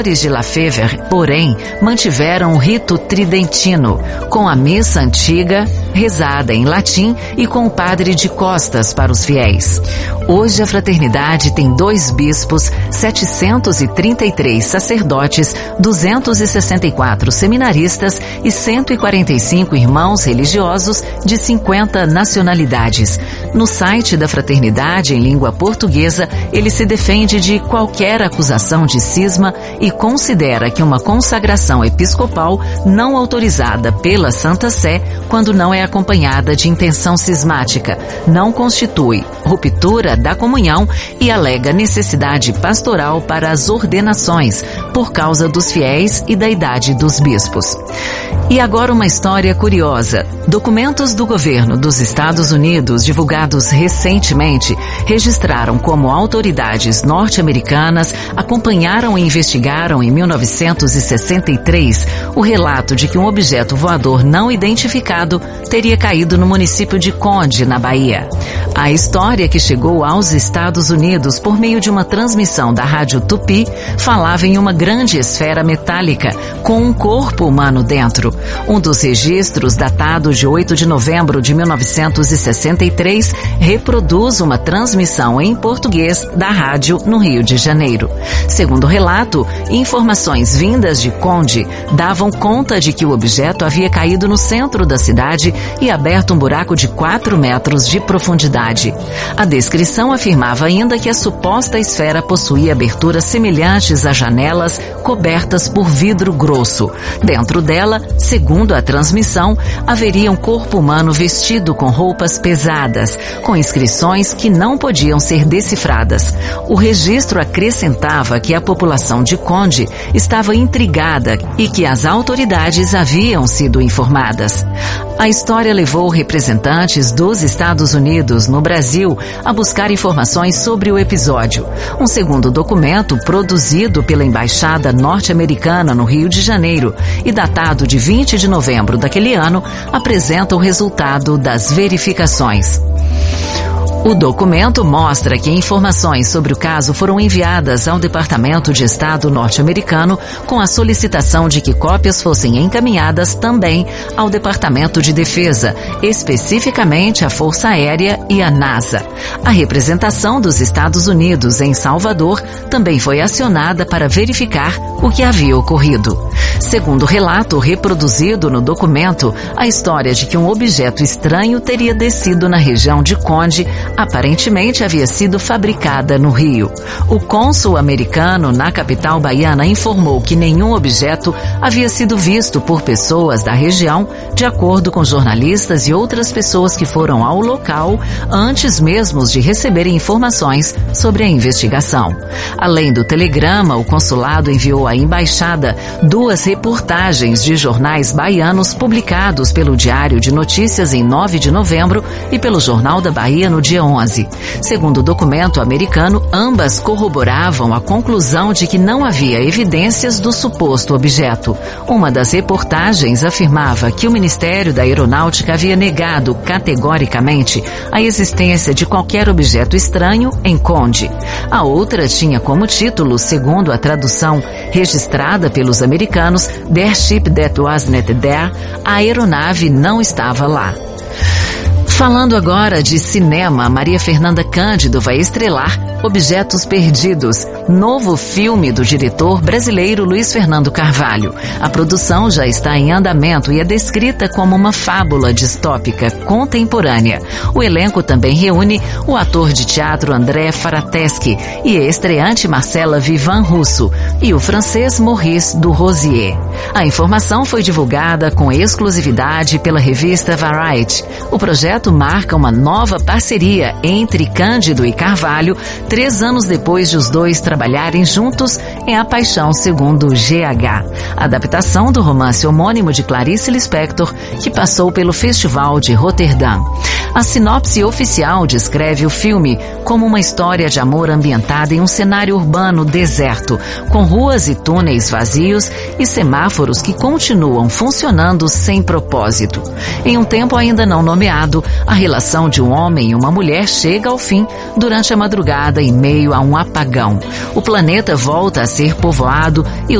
de Lafever, porém, mantiveram o rito tridentino, com a missa antiga, rezada em latim e com o padre de costas para os fiéis. Hoje a fraternidade tem 2 bispos, 733 sacerdotes, 264 seminaristas e 145 irmãos religiosos de 50 nacionalidades. No site da fraternidade, em língua portuguesa, ele se defende de qualquer acusação de cisma e considera que uma consagração episcopal não autorizada pela Santa Sé, quando não é acompanhada de intenção cismática, não constitui ruptura da comunhão e alega necessidade pastoral para as ordenações, por causa dos fiéis e da idade dos bispos. E agora uma história curiosa. Documentos do governo dos Estados Unidos, divulgados recentemente, registraram como autoridades norte-americanas acompanharam e investigaram em 1963 o relato de que um objeto voador não identificado teria caído no município de Conde, na Bahia. A história, que chegou aos Estados Unidos por meio de uma transmissão da Rádio Tupi, falava em uma grande esfera metálica com um corpo humano dentro. Um dos registros, datado de 8 de novembro de 1963, reproduz uma transmissão em português da rádio no Rio de Janeiro. Segundo o relato, informações vindas de Conde davam conta de que o objeto havia caído no centro da cidade e aberto um buraco de 4 metros de profundidade. A descrição afirmava ainda que a suposta esfera possuía aberturas semelhantes a janelas cobertas por vidro grosso. Dentro dela, segundo a transmissão, haveria um corpo humano vestido com roupas pesadas, com inscrições que não podiam ser decifradas. O registro acrescentava que a população de Conde estava intrigada e que as autoridades haviam sido informadas. A história levou representantes dos Estados Unidos no Brasil a buscar informações sobre o episódio. Um segundo documento, produzido pela Embaixada Norte-Americana no Rio de Janeiro e datado de 20 de novembro daquele ano, apresenta o resultado das verificações. O documento mostra que informações sobre o caso foram enviadas ao Departamento de Estado norte-americano com a solicitação de que cópias fossem encaminhadas também ao Departamento de Defesa, especificamente à Força Aérea e à NASA. A representação dos Estados Unidos em Salvador também foi acionada para verificar o que havia ocorrido. Segundo o relato reproduzido no documento, a história de que um objeto estranho teria descido na região de Conde aparentemente havia sido fabricada no Rio. O cônsul americano na capital baiana informou que nenhum objeto havia sido visto por pessoas da região, de acordo com jornalistas e outras pessoas que foram ao local antes mesmo de receberem informações sobre a investigação. Além do telegrama, o consulado enviou à embaixada 2 reportagens de jornais baianos publicados pelo Diário de Notícias em 9 de novembro e pelo Jornal da Bahia no dia 11. Segundo o documento americano, ambas corroboravam a conclusão de que não havia evidências do suposto objeto. Uma das reportagens afirmava que o Ministério da Aeronáutica havia negado categoricamente a existência de qualquer objeto estranho em Conde. A outra tinha como título, segundo a tradução registrada pelos americanos, "The ship that was not there", a aeronave não estava lá. Falando agora de cinema, Maria Fernanda Cândido vai estrelar Objetos Perdidos, novo filme do diretor brasileiro Luiz Fernando Carvalho. A produção já está em andamento e é descrita como uma fábula distópica contemporânea. O elenco também reúne o ator de teatro André Farateschi e a estreante Marcela Vivan Russo e o francês Maurice Durozier. A informação foi divulgada com exclusividade pela revista Variety. O projeto marca uma nova parceria entre Cândido e Carvalho, 3 anos depois de os dois trabalharem juntos em A Paixão Segundo GH, adaptação do romance homônimo de Clarice Lispector, que passou pelo Festival de Roterdã. A sinopse oficial descreve o filme como uma história de amor ambientada em um cenário urbano deserto, com ruas e túneis vazios e semáforos que continuam funcionando sem propósito. Em um tempo ainda não nomeado, A relação de um homem e uma mulher chega ao fim durante a madrugada em meio a um apagão. O planeta volta a ser povoado e